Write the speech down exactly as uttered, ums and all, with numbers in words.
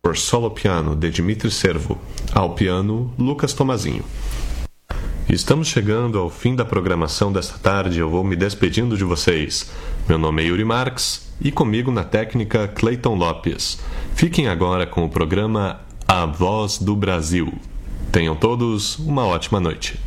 por Solo Piano, de Dmitry Servo. Ao piano, Lucas Tomazinho. Estamos chegando ao fim da programação desta tarde. Eu vou me despedindo de vocês. Meu nome é Yuri Marques e comigo na técnica Cleiton Lopes. Fiquem agora com o programa A Voz do Brasil. Tenham todos uma ótima noite.